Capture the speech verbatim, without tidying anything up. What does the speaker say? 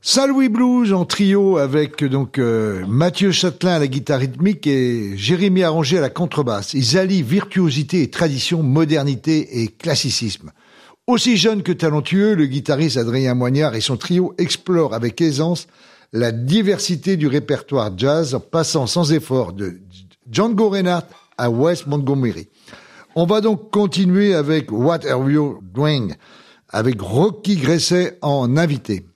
Saint-Louis Blues en trio avec donc euh, Mathieu Châtelain à la guitare rythmique et Jérémy Arranger à la contrebasse. Ils allient virtuosité et tradition, modernité et classicisme. Aussi jeune que talentueux, le guitariste Adrien Moignard et son trio explorent avec aisance la diversité du répertoire jazz en passant sans effort de Django Reinhardt à Wes Montgomery. On va donc continuer avec What Are You Doing avec Rocky Gresset en invité.